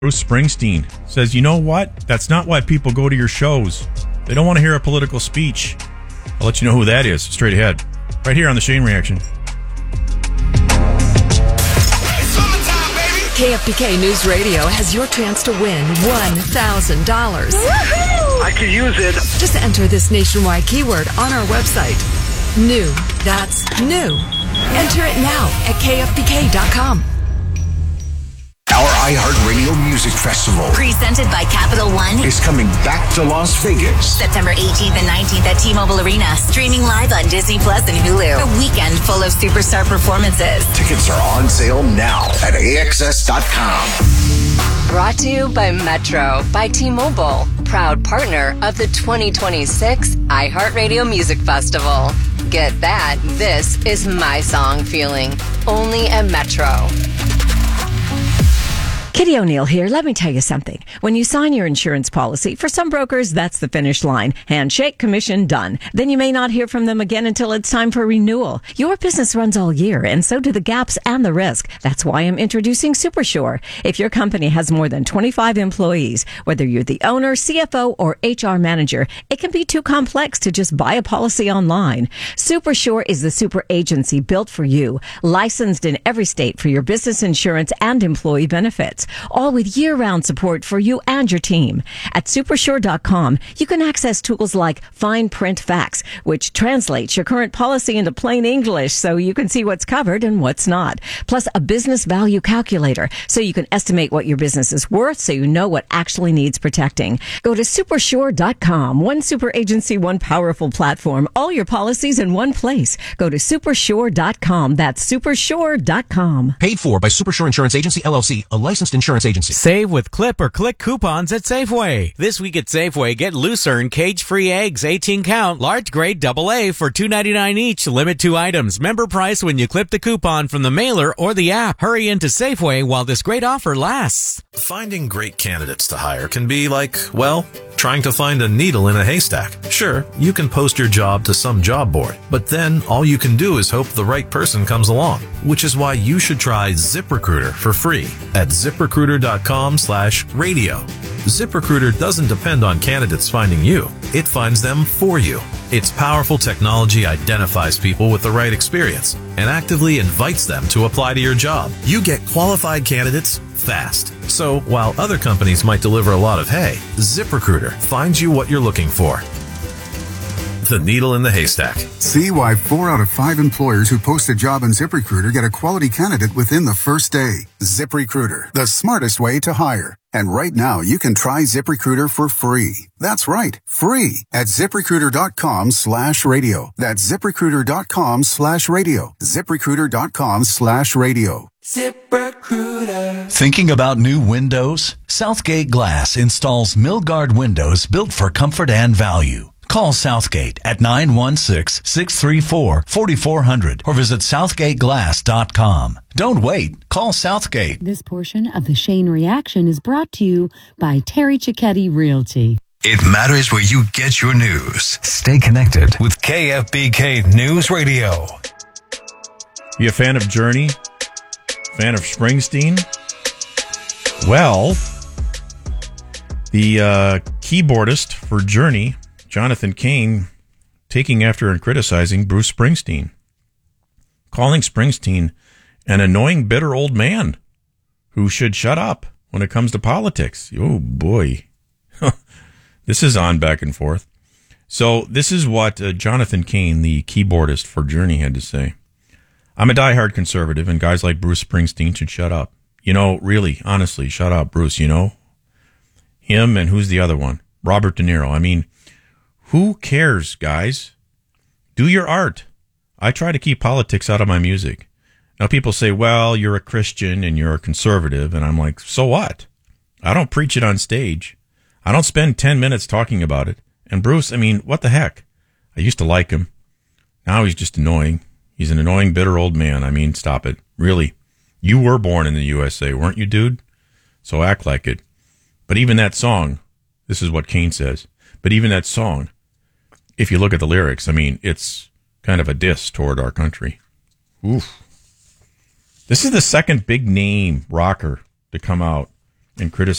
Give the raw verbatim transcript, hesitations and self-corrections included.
Bruce Springsteen says, you know what? That's not why people go to your shows. They don't want to hear a political speech. I'll let you know who that is straight ahead. Right here on the Shane Reaction. K F B K News Radio has your chance to win one thousand dollars. I could use it. Just enter this nationwide keyword on our website. New. That's new. Enter it now at K F B K dot com. Our iHeartRadio Music Festival, presented by Capital One, is coming back to Las Vegas. September eighteenth and nineteenth at T-Mobile Arena. Streaming live on Disney Plus and Hulu. A weekend full of superstar performances. Tickets are on sale now at A X S dot com. Brought to you by Metro by T-Mobile, proud partner of the twenty twenty-six iHeartRadio Music Festival. Get that. This is my song feeling. Only at Metro. Kitty O'Neill here. Let me tell you something. When you sign your insurance policy, for some brokers, that's the finish line. Handshake, commission, done. Then you may not hear from them again until it's time for renewal. Your business runs all year, and so do the gaps and the risk. That's why I'm introducing SuperSure. If your company has more than twenty-five employees, whether you're the owner, C F O, or H R manager, it can be too complex to just buy a policy online. SuperSure is the super agency built for you, licensed in every state for your business insurance and employee benefits. All with year-round support for you and your team. At supersure dot com, you can access tools like Fine Print Facts, which translates your current policy into plain English so you can see what's covered and what's not. Plus a business value calculator so you can estimate what your business is worth so you know what actually needs protecting. Go to supersure dot com. One super agency, one powerful platform. All your policies in one place. Go to supersure dot com. That's supersure dot com. Paid for by Supersure Insurance Agency, L L C, a licensed insurance agency. Save with Clip or Click coupons at Safeway. This week at Safeway, get Lucerne cage-free eggs, eighteen count, large grade, double A for two ninety-nine each. Limit two items. Member price when you clip the coupon from the mailer or the app. Hurry into Safeway while this great offer lasts. Finding great candidates to hire can be like, well, trying to find a needle in a haystack. Sure, you can post your job to some job board, but then all you can do is hope the right person comes along, which is why you should try ZipRecruiter for free at ZipRecruiter dot com slash radio. ZipRecruiter doesn't depend on candidates finding you. It finds them for you. Its powerful technology identifies people with the right experience and actively invites them to apply to your job. You get qualified candidates fast. So while other companies might deliver a lot of hay, ZipRecruiter finds you what you're looking for. The needle in the haystack. See why four out of five employers who post a job on ZipRecruiter get a quality candidate within the first day. ZipRecruiter, the smartest way to hire. And right now, you can try ZipRecruiter for free. That's right, free at ZipRecruiter dot com slash radio. That's ZipRecruiter dot com slash radio. ZipRecruiter dot com slash radio. ZipRecruiter. Thinking about new windows? Southgate Glass installs Milgard windows built for comfort and value. Call Southgate at nine one six, six three four, four four zero zero or visit southgate glass dot com. Don't wait. Call Southgate. This portion of the Shane Reaction is brought to you by Terry Cicchetti Realty. It matters where you get your news. Stay connected with K F B K News Radio. You a fan of Journey? Fan of Springsteen? Well, the uh, keyboardist for Journey, Jonathan Cain, taking after and criticizing Bruce Springsteen, calling Springsteen an annoying, bitter old man who should shut up when it comes to politics. Oh, boy. This is on back and forth. So this is what uh, Jonathan Cain, the keyboardist for Journey, had to say. I'm a diehard conservative, and guys like Bruce Springsteen should shut up. You know, really, honestly, shut up, Bruce, you know? Him and who's the other one? Robert De Niro. I mean, who cares, guys? Do your art. I try to keep politics out of my music. Now, people say, well, you're a Christian and you're a conservative. And I'm like, so what? I don't preach it on stage. I don't spend ten minutes talking about it. And Bruce, I mean, what the heck? I used to like him. Now he's just annoying. He's an annoying, bitter old man. I mean, stop it. Really. You were born in the U S A, weren't you, dude? So act like it. But even that song, this is what Cain says, but even that song, if you look at the lyrics, I mean, it's kind of a diss toward our country. Oof. This is the second big name rocker to come out and criticize